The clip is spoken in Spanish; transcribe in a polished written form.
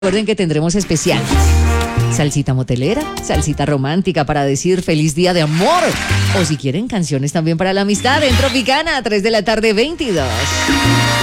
Recuerden que tendremos especiales. Salsita motelera, salsita romántica para decir feliz día de amor. O si quieren canciones también para la amistad en Tropicana, 3 de la tarde, 22.